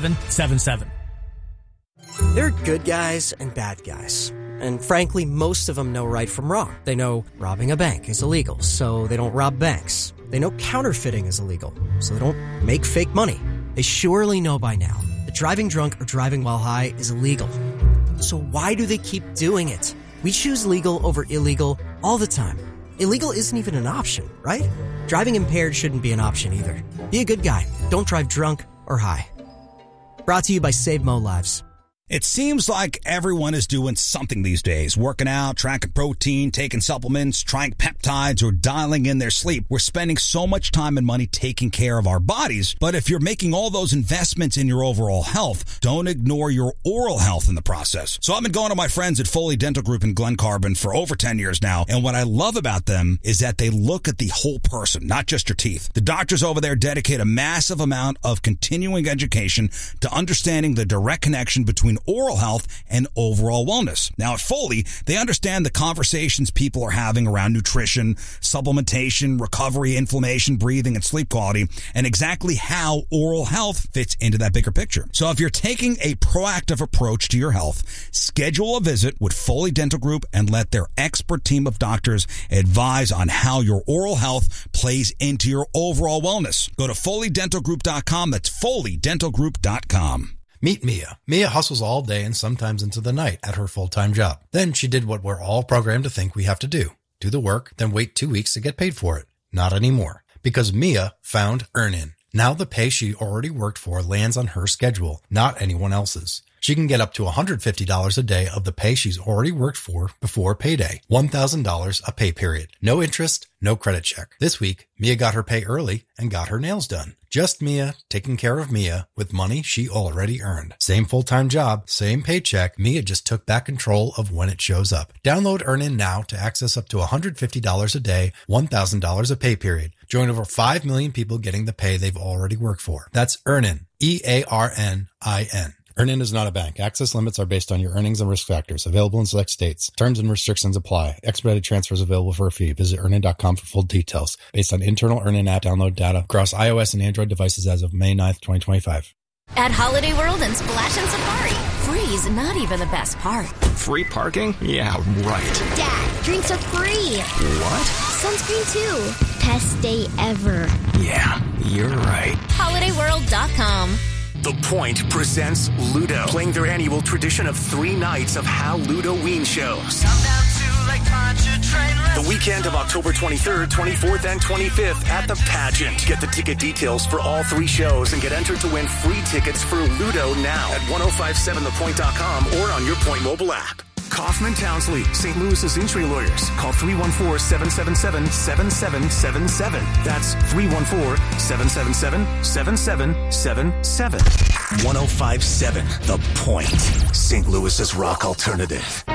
7777. There are good guys and bad guys. And frankly, most of them know right from wrong. They know robbing a bank is illegal, so they don't rob banks. They know counterfeiting is illegal, so they don't make fake money. They surely know by now that driving drunk or driving while high is illegal. So why do they keep doing it? We choose legal over illegal all the time. Illegal isn't even an option, right? Driving impaired shouldn't be an option either. Be a good guy. Don't drive drunk or high. Brought to you by Save Mo Lives. It seems like everyone is doing something these days. Working out, tracking protein, taking supplements, trying peptides, or dialing in their sleep. We're spending so much time and money taking care of our bodies. But if you're making all those investments in your overall health, don't ignore your oral health in the process. So I've been going to my friends at Foley Dental Group in Glen Carbon for over 10 years now. And what I love about them is that they look at the whole person, not just your teeth. The doctors over there dedicate a massive amount of continuing education to understanding the direct connection between oral health and overall wellness. Now at Foley, they understand the conversations people are having around nutrition, supplementation, recovery, inflammation, breathing, and sleep quality, and exactly how oral health fits into that bigger picture. So if you're taking a proactive approach to your health, schedule a visit with Foley Dental Group and let their expert team of doctors advise on how your oral health plays into your overall wellness. Go to FoleyDentalGroup.com. That's FoleyDentalGroup.com. Meet Mia. Mia hustles all day and sometimes into the night at her full-time job. Then she did what we're all programmed to think we have to do the work, then wait 2 weeks to get paid for it. Not anymore. Because Mia found Earnin. Now the pay she already worked for lands on her schedule, not anyone else's. She can get up to $150 a day of the pay she's already worked for before payday. $1,000 a pay period. No interest, no credit check. This week, Mia got her pay early and got her nails done. Just Mia taking care of Mia with money she already earned. Same full-time job, same paycheck. Mia just took back control of when it shows up. Download Earnin now to access up to $150 a day, $1,000 a pay period. Join over 5 million people getting the pay they've already worked for. That's Earnin. EARNIN. Earnin is not a bank. Access limits are based on your earnings and risk factors. Available in select states. Terms and restrictions apply. Expedited transfers available for a fee. Visit Earnin.com for full details. Based on internal Earnin app download data across iOS and Android devices as of May 9th, 2025. At Holiday World and Splash and Safari, free's not even the best part. Free parking? Yeah, right. Dad, drinks are free. What? Sunscreen too. Best day ever. Yeah, you're right. HolidayWorld.com. The Point presents Ludo, playing their annual tradition of 3 nights of How Ludoween shows. The weekend of October 23rd, 24th, and 25th at the Pageant. Get the ticket details for all 3 shows and get entered to win free tickets for Ludo now at 1057thepoint.com or on your Point mobile app. Kaufman Townsley, St. Louis's injury lawyers. Call 314-777-7777. That's 314-777-7777. 1057 The Point, St. Louis's rock alternative.